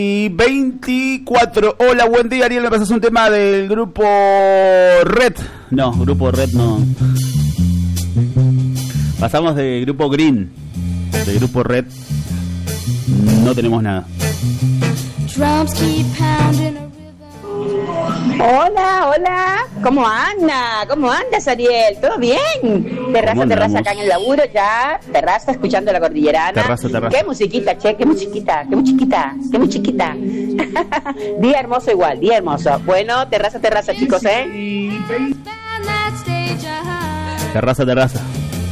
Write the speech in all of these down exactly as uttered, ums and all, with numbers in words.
Y veinticuatro. Hola, buen día, Ariel. Me pasas un tema del grupo Red. No, grupo Red no. Pasamos del grupo Green. Del grupo Red no tenemos nada. Hola, hola. ¿Cómo anda? ¿Cómo andas, Ariel? ¿Todo bien? Terraza, terraza acá en el laburo ya. Terraza, escuchando la cordillerana. Terraza, terraza. Qué musiquita, che, qué musiquita, qué musiquita, qué musiquita. Día hermoso igual, día hermoso. Bueno, terraza, terraza, chicos, ¿eh? Terraza, terraza.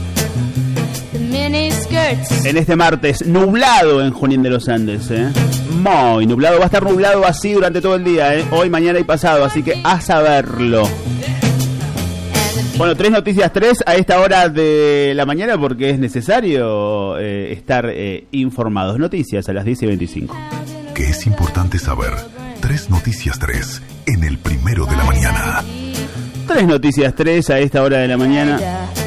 En este martes, nublado en Junín de los Andes, ¿eh? Muy nublado, va a estar nublado así durante todo el día, ¿eh? Hoy, mañana y pasado, así que a saberlo. Bueno, tres noticias, tres a esta hora de la mañana porque es necesario eh, estar eh, informados. Noticias a las diez y veinticinco. Que es importante saber. Tres noticias, tres en el primero de la mañana. Tres noticias, tres a esta hora de la mañana.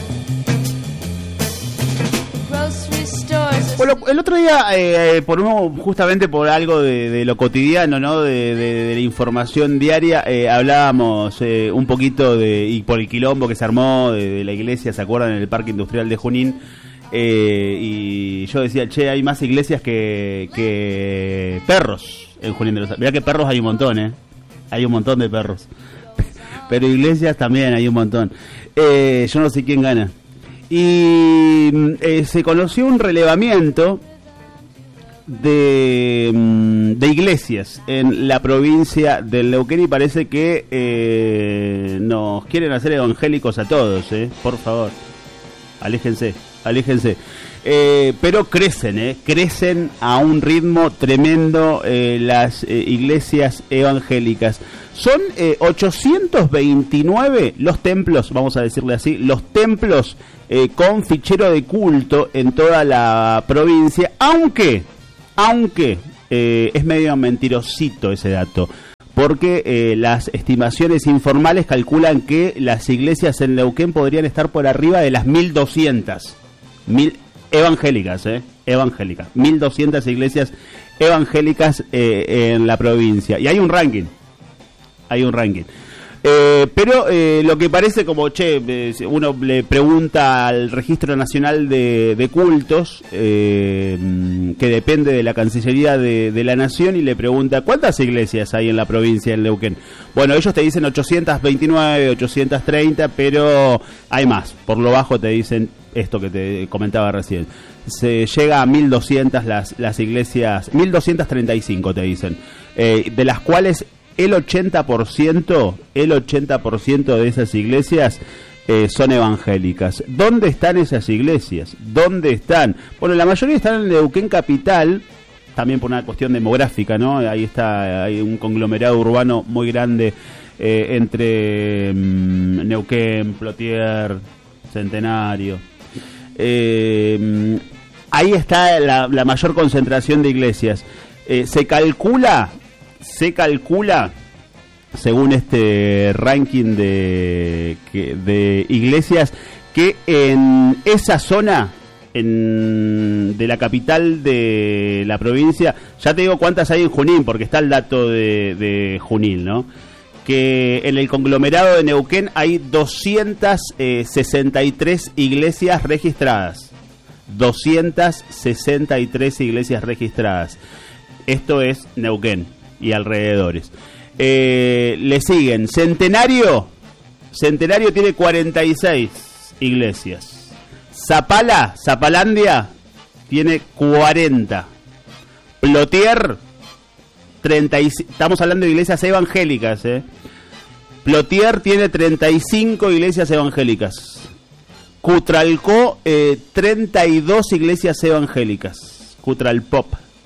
Bueno, el otro día, eh, por uno, justamente por algo de, de lo cotidiano, ¿no? De, de, de la información diaria, eh, hablábamos eh, un poquito de, y por el quilombo que se armó de, de la iglesia, ¿se acuerdan? En el Parque Industrial de Junín. Eh, y yo decía, che, hay más iglesias que, que perros en Junín de los Andes. Mirá que perros hay un montón, ¿eh? Hay un montón de perros. Pero iglesias también hay un montón. Eh, yo no sé quién gana. Y eh, se conoció un relevamiento de, de iglesias en la provincia del Neuquén y parece que eh, nos quieren hacer evangélicos a todos, eh, por favor, aléjense, aléjense. Eh, pero crecen, eh, crecen a un ritmo tremendo eh, las eh, iglesias evangélicas. Son eh, ochocientos veintinueve los templos, vamos a decirle así, los templos eh, con fichero de culto en toda la provincia, aunque, aunque eh, es medio mentirosito ese dato, porque eh, las estimaciones informales calculan que las iglesias en Neuquén podrían estar por arriba de las mil doscientas, mil evangélicas, eh, evangélicas, mil doscientas iglesias evangélicas eh, en la provincia, y hay un ranking. Hay un ranking. Eh, pero eh, lo que parece como, che, eh, uno le pregunta al Registro Nacional de, de Cultos, eh, que depende de la Cancillería de, de la Nación, y le pregunta, ¿cuántas iglesias hay en la provincia del Neuquén? Bueno, ellos te dicen ochocientos veintinueve, ochocientos treinta, pero hay más. Por lo bajo te dicen esto que te comentaba recién. Se llega a mil doscientas las, las iglesias, mil doscientos treinta y cinco te dicen, eh, de las cuales el ochenta por ciento, el ochenta por ciento de esas iglesias eh, son evangélicas. ¿Dónde están esas iglesias? ¿Dónde están? Bueno, la mayoría están en Neuquén capital, también por una cuestión demográfica, ¿no? Ahí está, hay un conglomerado urbano muy grande eh, entre mm, Neuquén, Plotier, Centenario. Eh, ahí está la, la mayor concentración de iglesias. Eh, se calcula... Se calcula, según este ranking de, de iglesias, que en esa zona en, de la capital de la provincia, ya te digo cuántas hay en Junín, porque está el dato de, de Junín, ¿no? Que en el conglomerado de Neuquén hay doscientas sesenta y tres iglesias registradas. doscientas sesenta y tres iglesias registradas. Esto es Neuquén y alrededores. Eh, le siguen Centenario. Centenario tiene cuarenta y seis iglesias. Zapala, Zapalandia tiene cuarenta. Plotier, treinta y cinco. Estamos hablando de iglesias evangélicas, eh. Plotier tiene treinta y cinco iglesias evangélicas. Cutralcó, eh, treinta y dos iglesias evangélicas. Cutralpop.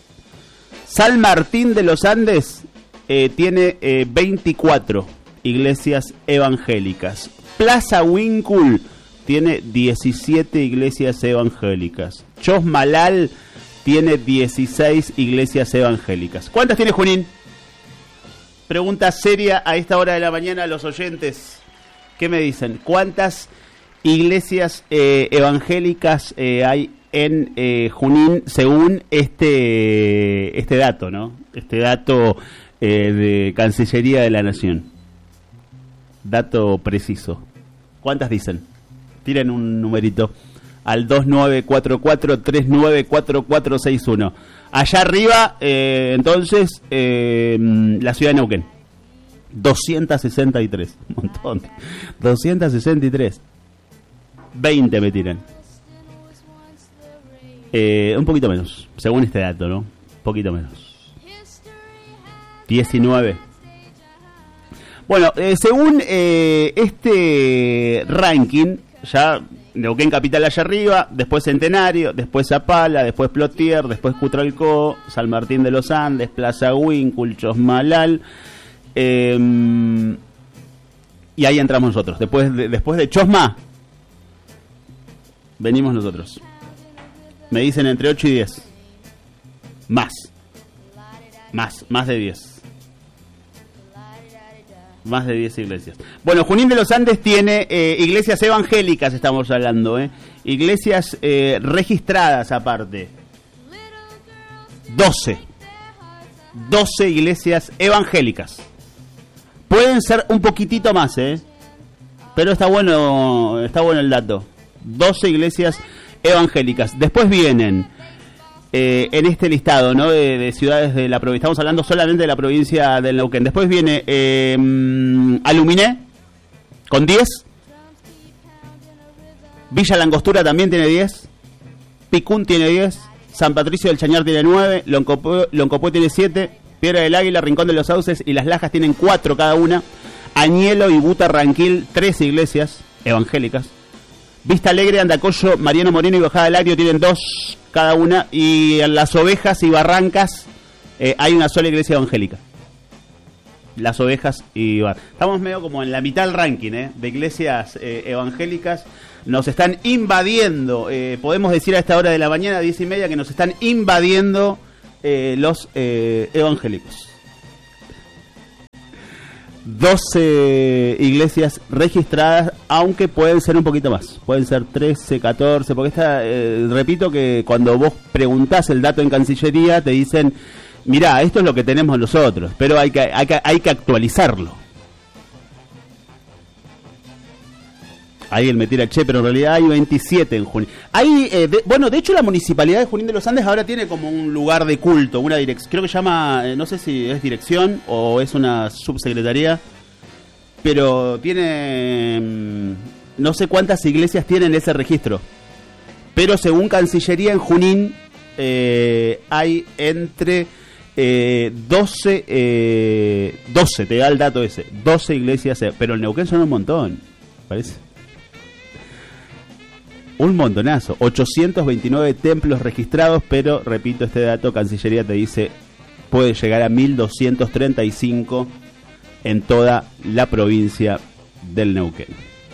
San Martín de los Andes eh, tiene eh, veinticuatro iglesias evangélicas. Plaza Wincul tiene diecisiete iglesias evangélicas. Chosmalal tiene dieciséis iglesias evangélicas. ¿Cuántas tiene Junín? Pregunta seria a esta hora de la mañana a los oyentes. ¿Qué me dicen? ¿Cuántas iglesias eh, evangélicas eh, hay en eh, Junín según este este dato, ¿no? Este dato eh, de Cancillería de la Nación. Dato preciso. ¿Cuántas dicen? Tiren un numerito al dos nueve cuatro cuatro tres nueve cuatro cuatro seis uno. Allá arriba, eh, entonces, eh, la ciudad de Neuquén. doscientos sesenta y tres. Un montón. doscientos sesenta y tres. veinte me tiran. Eh, un poquito menos, según este dato, ¿no? Un poquito menos. diecinueve. Bueno, eh, según eh, este ranking, ya Neuquén capital allá arriba, después Centenario, después Zapala, después Plotier, después Cutralcó, San Martín de los Andes, Plaza Huíncul, Chosmalal, eh, y ahí entramos nosotros. Después de, después de Chosma, venimos nosotros. Me dicen entre ocho y diez. Más. Más, más de diez. Más de diez iglesias. Bueno, Junín de los Andes tiene eh, iglesias evangélicas, estamos hablando, ¿eh? Iglesias eh, registradas aparte. doce. doce iglesias evangélicas. Pueden ser un poquitito más, ¿eh? Pero está bueno, está bueno el dato. doce iglesias evangélicas. Después vienen eh, en este listado, ¿no? De, de ciudades de la provincia. Estamos hablando solamente de la provincia del Neuquén. Después viene eh, Aluminé con diez. Villa Langostura también tiene diez. Picún tiene diez. San Patricio del Chañar tiene nueve. Loncopué, Loncopué tiene siete. Piedra del Águila, Rincón de los Sauces y Las Lajas tienen cuatro cada una. Añelo y Butarranquil, tres iglesias evangélicas. Vista Alegre, Andacollo, Mariano Moreno y Bajada del Agrio tienen dos cada una. Y en Las Ovejas y Barrancas eh, hay una sola iglesia evangélica. Las Ovejas y Barrancas. Estamos medio como en la mitad del ranking eh, de iglesias eh, evangélicas. Nos están invadiendo, eh, podemos decir a esta hora de la mañana, diez y media, que nos están invadiendo eh, los eh, evangélicos. doce iglesias registradas, aunque pueden ser un poquito más, pueden ser trece, catorce, porque esta, eh, repito que cuando vos preguntás el dato en Cancillería te dicen, mirá, esto es lo que tenemos nosotros, pero hay que, hay que, hay que actualizarlo. Ahí él me tira, che, pero en realidad hay veintisiete en Junín. Hay, eh, de, bueno, de hecho la Municipalidad de Junín de los Andes ahora tiene como un lugar de culto, una dirección, creo que se llama, eh, no sé si es dirección o es una subsecretaría, pero tiene, mmm, no sé cuántas iglesias tienen ese registro. Pero según Cancillería en Junín, eh, hay entre eh, doce, eh, doce, te da el dato ese, doce iglesias, pero el Neuquén son un montón, parece. Un montonazo, ochocientos veintinueve templos registrados, pero repito este dato, Cancillería te dice puede llegar a mil doscientos treinta y cinco en toda la provincia del Neuquén.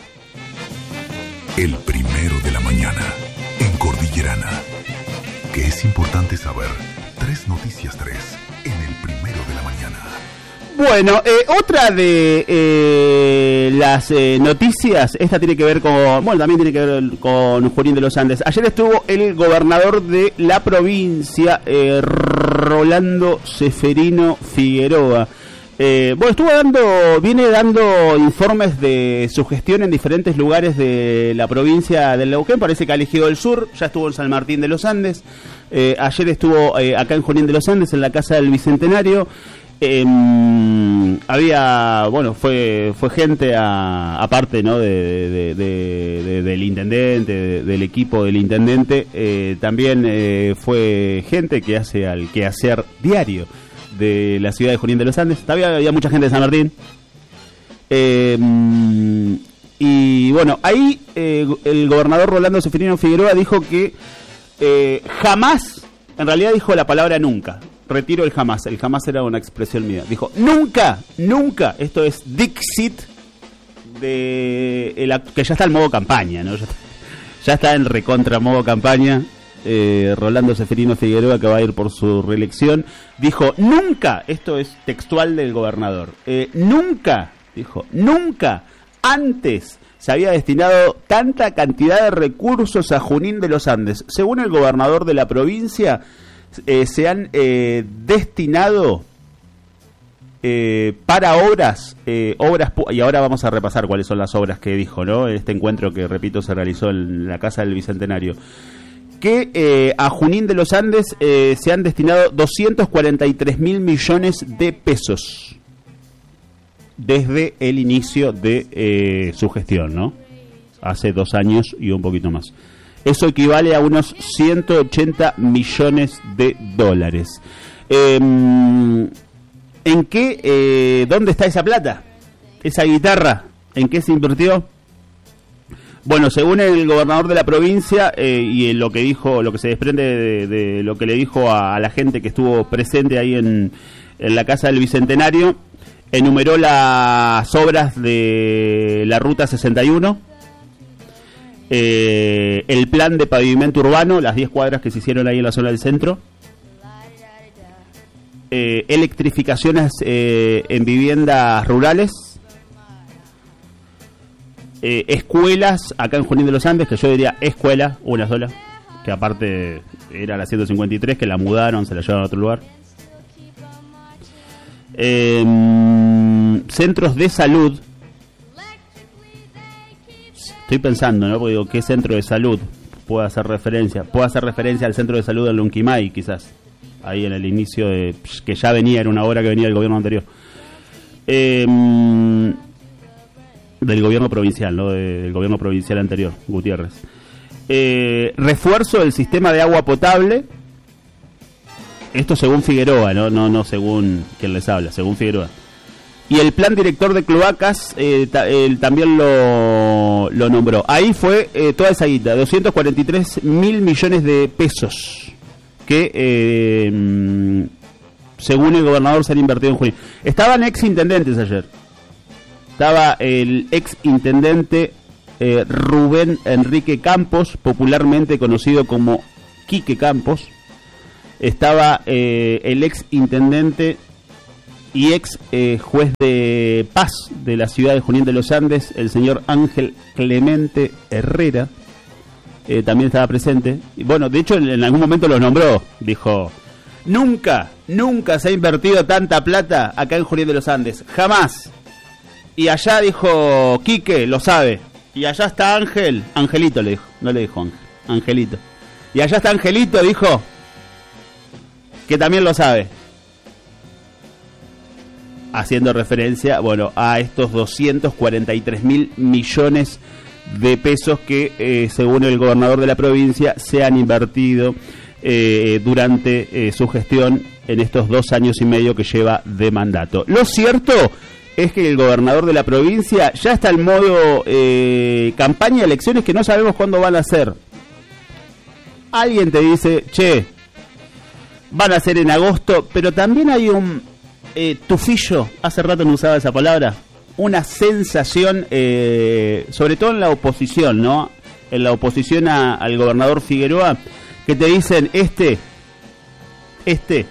El primero de la mañana en Cordillerana. Que es importante saber. Tres noticias tres en el primero de la mañana. Bueno, eh, otra de eh, las eh, noticias, esta tiene que ver con, bueno, también tiene que ver con Junín de los Andes. Ayer estuvo el gobernador de la provincia, eh, Rolando Seferino Figueroa. Eh, bueno, estuvo dando, viene dando informes de su gestión en diferentes lugares de la provincia del Neuquén. Parece que ha elegido el sur, ya estuvo en San Martín de los Andes. Eh, ayer estuvo eh, acá en Junín de los Andes, en la Casa del Bicentenario. Eh, había, bueno, fue fue gente a, aparte, ¿no? de, de, de, de del intendente, de, del equipo del intendente, eh, también eh, fue gente que hace al quehacer diario de la ciudad de Junín de los Andes. Todavía había mucha gente de San Martín. Eh, y bueno, ahí eh, el gobernador Rolando Seferino Figueroa dijo que eh, jamás, en realidad dijo la palabra nunca. Retiro el jamás, el jamás era una expresión mía. Dijo, nunca, nunca, esto es Dixit, de el, que ya está en modo campaña, ¿no? Ya está, ya está en recontra modo campaña. Eh, Rolando Seferino Figueroa, que va a ir por su reelección, dijo, nunca, esto es textual del gobernador, eh, nunca, dijo, nunca antes se había destinado tanta cantidad de recursos a Junín de los Andes. Según el gobernador de la provincia, eh, se han eh, destinado eh, para obras, eh, obras pu- y ahora vamos a repasar cuáles son las obras que dijo, ¿no? Este encuentro que, repito, se realizó en la Casa del Bicentenario. Que eh, a Junín de los Andes eh, se han destinado doscientos cuarenta y tres mil millones de pesos desde el inicio de eh, su gestión, ¿no? Hace dos años y un poquito más. Eso equivale a unos ciento ochenta millones de dólares. Eh, ¿En qué? Eh, ¿Dónde está esa plata? ¿Esa guitarra? ¿En qué se invirtió? Bueno, según el gobernador de la provincia eh, y lo que dijo, lo que se desprende de, de lo que le dijo a, a la gente que estuvo presente ahí en, en la Casa del Bicentenario, enumeró las obras de la Ruta sesenta y uno, eh, el plan de pavimento urbano, las diez cuadras que se hicieron ahí en la zona del centro, eh, electrificaciones eh, en viviendas rurales, Eh, escuelas acá en Junín de los Andes, que yo diría escuela, una sola, que aparte era la ciento cincuenta y tres, que la mudaron, se la llevaron a otro lugar. Eh, centros de salud. Estoy pensando, ¿no? Porque digo, ¿qué centro de salud puede hacer referencia? Puede hacer referencia al centro de salud de Lunquimay, quizás. Ahí en el inicio, de que ya venía, era una obra que venía del gobierno anterior. Eh... del gobierno provincial, ¿no? De, del gobierno provincial anterior, Gutiérrez. Eh, refuerzo del sistema de agua potable. Esto según Figueroa, ¿no? No, no según quien les habla, según Figueroa. Y el plan director de cloacas eh, ta, él también lo, lo nombró. Ahí fue eh, toda esa guita, doscientos cuarenta y tres mil millones de pesos que eh, según el gobernador se han invertido en Junín. Estaban ex intendentes ayer. Estaba el ex intendente eh, Rubén Enrique Campos, popularmente conocido como Quique Campos. Estaba eh, el ex intendente y ex eh, juez de paz de la ciudad de Junín de los Andes, el señor Ángel Clemente Herrera. Eh, también estaba presente. Y bueno, de hecho en, en algún momento los nombró. Dijo, nunca, nunca se ha invertido tanta plata acá en Junín de los Andes. Jamás. Y allá dijo Quique, lo sabe. Y allá está Ángel, Angelito le dijo, no le dijo Ángel, Angelito. Y allá está Angelito, dijo, que también lo sabe. Haciendo referencia, bueno, a estos doscientos cuarenta y tres mil millones de pesos que, eh, según el gobernador de la provincia, se han invertido eh, durante eh, su gestión en estos dos años y medio que lleva de mandato. Lo cierto es que el gobernador de la provincia ya está en modo eh, campaña de elecciones que no sabemos cuándo van a ser. Alguien te dice, che, van a ser en agosto, pero también hay un eh, tufillo, hace rato no usaba esa palabra, una sensación, eh, sobre todo en la oposición, ¿no? En la oposición a, al gobernador Figueroa, que te dicen, este, este,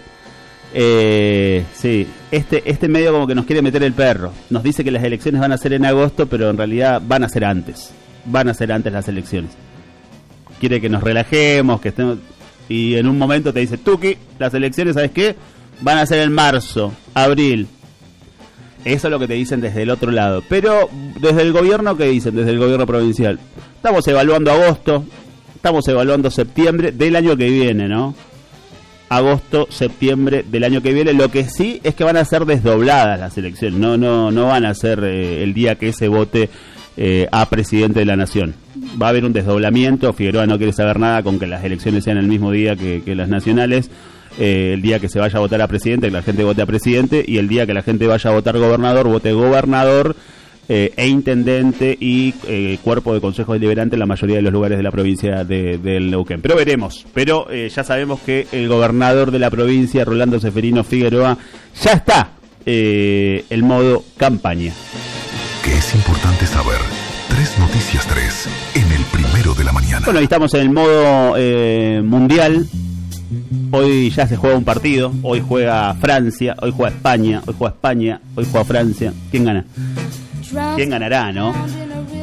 eh, sí, este, este medio como que nos quiere meter el perro. Nos dice que las elecciones van a ser en agosto, pero en realidad van a ser antes. Van a ser antes las elecciones. Quiere que nos relajemos, que estemos... Y en un momento te dice, Tuki, las elecciones, ¿sabes qué? Van a ser en marzo, abril. Eso es lo que te dicen desde el otro lado. Pero desde el gobierno, ¿qué dicen? Desde el gobierno provincial. Estamos evaluando agosto, estamos evaluando septiembre del año que viene, ¿no? Agosto, septiembre del año que viene. Lo que sí es que van a ser desdobladas las elecciones. No, no, no van a ser eh, el día que se vote eh, a presidente de la nación. Va a haber un desdoblamiento. Figueroa no quiere saber nada con que las elecciones sean el mismo día que, que las nacionales. Eh, el día que se vaya a votar a presidente, que la gente vote a presidente, y el día que la gente vaya a votar gobernador, vote gobernador eh, e intendente y eh, cuerpo de consejo deliberante en la mayoría de los lugares de la provincia de, del Neuquén. Pero veremos, pero eh, ya sabemos que el gobernador de la provincia, Rolando Seferino Figueroa, ya está eh, en modo campaña. Que es importante saber. Tres Noticias tres en el primero de la mañana. Bueno, ahí estamos en el modo eh, mundial. Hoy ya se juega un partido. Hoy juega Francia, hoy juega España, hoy juega España, hoy juega Francia. ¿Quién gana? ¿Quién ganará, no?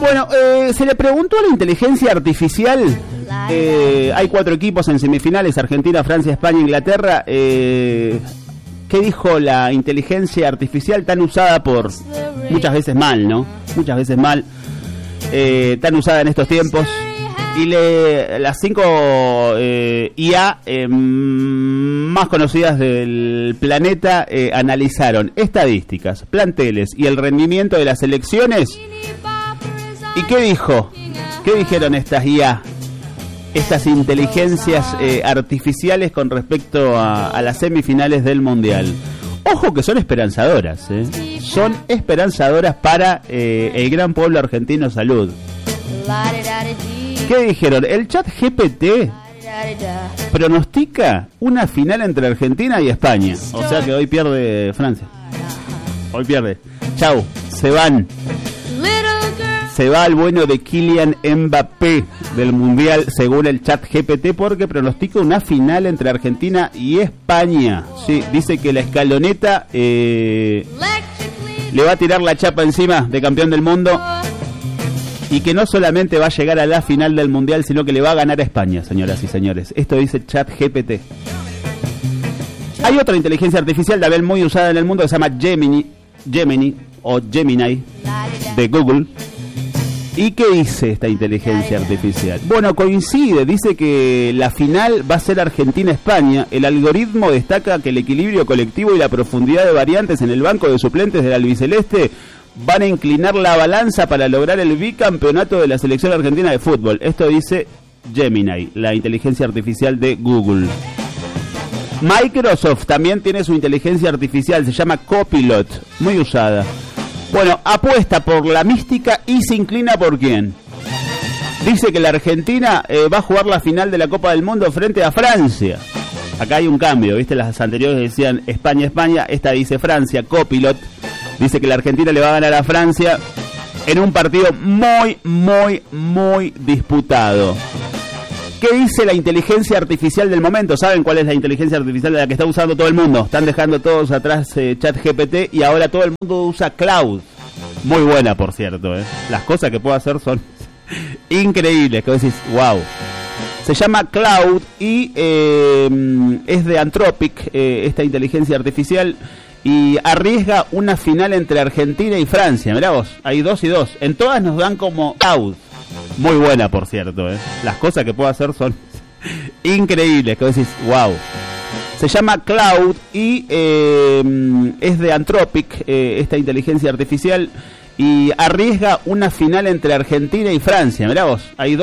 Bueno, eh, se le preguntó a la inteligencia artificial. Eh, hay cuatro equipos en semifinales: Argentina, Francia, España, Inglaterra. Eh, ¿Qué dijo la inteligencia artificial tan usada por muchas veces mal, ¿no? Muchas veces mal, eh, tan usada en estos tiempos. Y le, las cinco eh, I A eh, más conocidas del planeta eh, analizaron estadísticas, planteles y el rendimiento de las selecciones. ¿Y qué dijo? ¿Qué dijeron estas I A? Estas inteligencias eh, artificiales con respecto a, a las semifinales del Mundial. Ojo que son esperanzadoras, ¿eh? Son esperanzadoras para eh, el gran pueblo argentino. Salud. ¿Qué dijeron? El chat G P T pronostica una final entre Argentina y España. O sea que hoy pierde Francia. Hoy pierde. Chau, se van. Se va el bueno de Kylian Mbappé del Mundial, según el chat G P T, porque pronostica una final entre Argentina y España. Sí, dice que la escaloneta eh, le va a tirar la chapa encima de campeón del mundo. Y que no solamente va a llegar a la final del Mundial, sino que le va a ganar a España, señoras y señores. Esto dice el chat G P T. Hay otra inteligencia artificial también muy usada en el mundo que se llama Gemini, Gemini o Gemini de Google. ¿Y qué dice esta inteligencia artificial? Bueno, coincide, dice que la final va a ser Argentina-España. El algoritmo destaca que el equilibrio colectivo y la profundidad de variantes en el banco de suplentes del albiceleste van a inclinar la balanza para lograr el bicampeonato de la selección argentina de fútbol. Esto dice Gemini, la inteligencia artificial de Google. Microsoft también tiene su inteligencia artificial, se llama Copilot, muy usada. Bueno, apuesta por la mística y se inclina por quién. Dice que la Argentina eh, va a jugar la final de la Copa del Mundo frente a Francia. Acá hay un cambio, ¿viste? Las anteriores decían España, España, esta dice Francia. Copilot dice que la Argentina le va a ganar a Francia en un partido muy, muy, muy disputado. ¿Qué dice la inteligencia artificial del momento? ¿Saben cuál es la inteligencia artificial de la que está usando todo el mundo? Están dejando todos atrás eh, chat G P T y ahora todo el mundo usa Cloud. Muy buena, por cierto, ¿eh? Las cosas que puedo hacer son increíbles. Que decís, wow. Se llama Cloud y eh, es de Anthropic, eh, esta inteligencia artificial, y arriesga una final entre Argentina y Francia. Mirá vos, hay dos y dos. En todas nos dan como Cloud. Muy buena, por cierto, ¿eh? Las cosas que puedo hacer son increíbles. Que decís, wow. Se llama Cloud y eh, es de Anthropic, eh, esta inteligencia artificial, y arriesga una final entre Argentina y Francia. Mirá vos, hay dos